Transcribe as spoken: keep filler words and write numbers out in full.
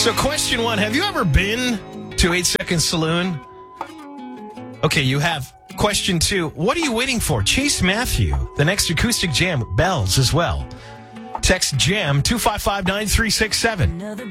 So question one, have you ever been to eight Second Saloon? Okay, you have. Question two, what are you waiting for? Chase Matthew, the next acoustic jam, bells as well. Text JAM two five five nine three six seven.